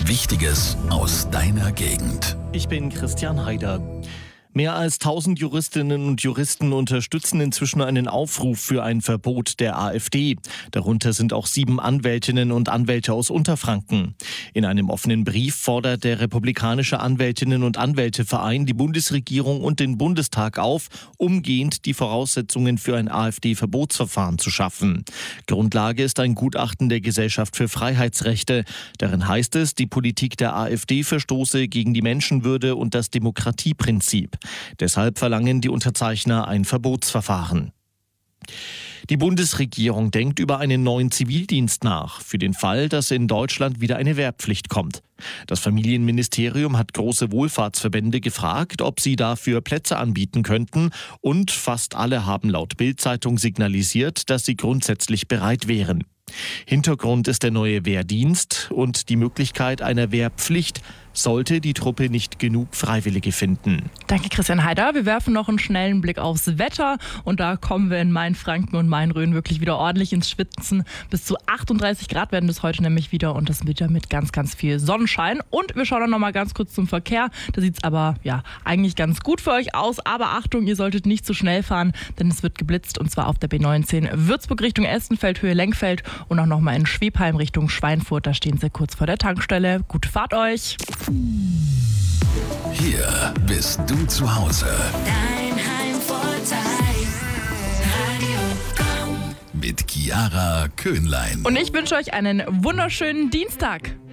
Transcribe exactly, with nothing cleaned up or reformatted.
Wichtiges aus deiner Gegend. Ich bin Christian Haider. Mehr als tausend Juristinnen und Juristen unterstützen inzwischen einen Aufruf für ein Verbot der AfD. Darunter sind auch sieben Anwältinnen und Anwälte aus Unterfranken. In einem offenen Brief fordert der Republikanische Anwältinnen- und Anwälteverein die Bundesregierung und den Bundestag auf, umgehend die Voraussetzungen für ein AfD-Verbotsverfahren zu schaffen. Grundlage ist ein Gutachten der Gesellschaft für Freiheitsrechte. Darin heißt es, die Politik der AfD verstoße gegen die Menschenwürde und das Demokratieprinzip. Deshalb verlangen die Unterzeichner ein Verbotsverfahren. Die Bundesregierung denkt über einen neuen Zivildienst nach, für den Fall, dass in Deutschland wieder eine Wehrpflicht kommt. Das Familienministerium hat große Wohlfahrtsverbände gefragt, ob sie dafür Plätze anbieten könnten, und fast alle haben laut Bild-Zeitung signalisiert, dass sie grundsätzlich bereit wären. Hintergrund ist der neue Wehrdienst und die Möglichkeit einer Wehrpflicht, sollte die Truppe nicht genug Freiwillige finden. Danke, Christian Haider. Wir werfen noch einen schnellen Blick aufs Wetter und da kommen wir in Mainfranken und Main-Rhön wirklich wieder ordentlich ins Schwitzen. Bis zu achtunddreißig Grad werden es heute nämlich wieder und das wieder mit ganz, ganz viel Sonnenschein. Und wir schauen dann noch mal ganz kurz zum Verkehr. Da sieht es aber ja eigentlich ganz gut für euch aus. Aber Achtung, ihr solltet nicht zu schnell fahren, denn es wird geblitzt und zwar auf der B neunzehn Würzburg Richtung Estenfeld, Höhe Lenkfeld und auch noch mal in Schwebheim Richtung Schweinfurt. Da stehen sie kurz vor der Tankstelle. Gute Fahrt euch! Hier bist du zu Hause. Dein Heimvorteil. Radio Komm. Mit Chiara Köhnlein. Und ich wünsche euch einen wunderschönen Dienstag.